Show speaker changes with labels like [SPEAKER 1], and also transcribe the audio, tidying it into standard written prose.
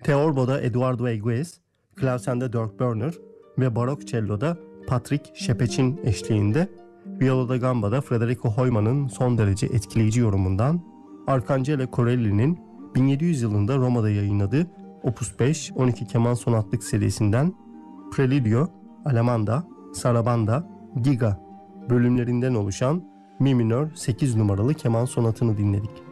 [SPEAKER 1] Theorbo'da Eduardo Egues, Klavsen'de Dirk Börner ve Barok Cello'da Patrick Şepeç'in eşliğinde, Viola da Gamba'da Federico Hoymann'ın son derece etkileyici yorumundan, Arcangelo Corelli'nin 1700 yılında Roma'da yayınladığı Opus 5 12 keman sonatlık serisinden Preludio, Alemanda, Sarabanda, Giga bölümlerinden oluşan Mi minör 8 numaralı keman sonatını dinledik.